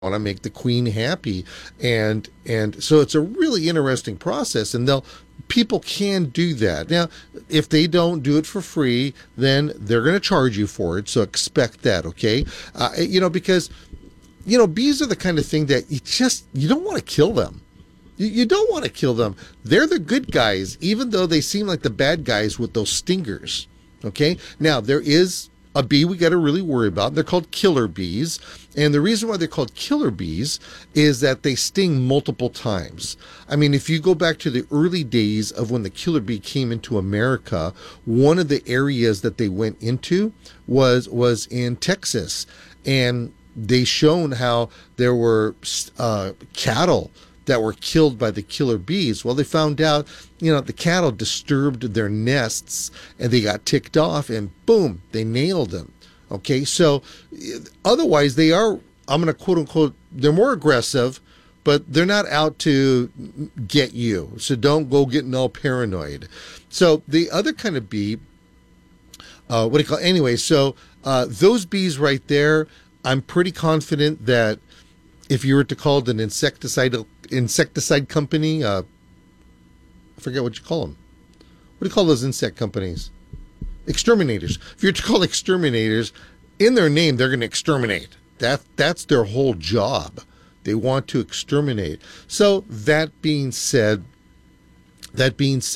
want to make the queen happy, and so it's a really interesting process, and they'll people can do that. Now, if they don't do it for free, then they're going to charge you for it, so expect that. Okay, because bees are the kind of thing that you don't want to kill them. You don't want to kill them. They're the good guys, even though they seem like the bad guys with those stingers. Okay? Now, there is a bee we got to really worry about. They're called killer bees. And the reason why they're called killer bees is that they sting multiple times. I mean, if you go back to the early days of when the killer bee came into America, one of the areas that they went into was in Texas. And they shown how there were cattle that were killed by the killer bees. Well, they found out, the cattle disturbed their nests and they got ticked off and boom, they nailed them. Okay, so otherwise they are, I'm going to quote unquote, they're more aggressive, but they're not out to get you. So don't go getting all paranoid. So the other kind of bee, anyway, so those bees right there, I'm pretty confident that if you were to call it an insecticide company, I forget what you call them. What do you call those insect companies? Exterminators. If you're to call exterminators, in their name, they're going to exterminate. That's their whole job. They want to exterminate. So that being said, that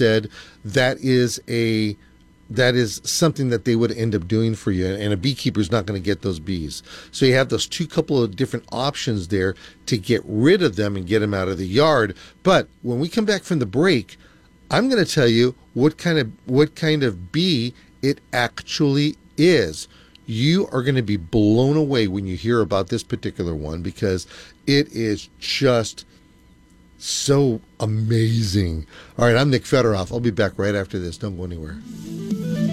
is something that they would end up doing for you, and a beekeeper is not going to get those bees. So you have those couple of different options there to get rid of them and get them out of the yard. But when we come back from the break, I'm going to tell you what kind of bee it actually is. You are going to be blown away when you hear about this particular one, because it is just so amazing. All right, I'm Nick Federoff. I'll be back right after this. Don't go anywhere.